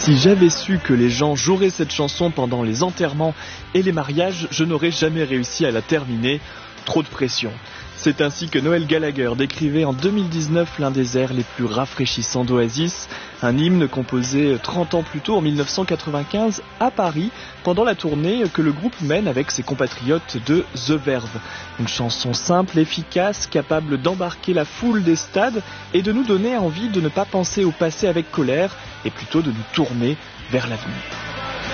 Si j'avais su que les gens joueraient cette chanson pendant les enterrements et les mariages, je n'aurais jamais réussi à la terminer. Trop de pression. C'est ainsi que Noel Gallagher décrivait en 2019 l'un des airs les plus rafraîchissants d'Oasis, un hymne composé 30 ans plus tôt, en 1995, à Paris, pendant la tournée que le groupe mène avec ses compatriotes de The Verve. Une chanson simple, efficace, capable d'embarquer la foule des stades et de nous donner envie de ne pas penser au passé avec colère, et plutôt de nous tourner vers l'avenir.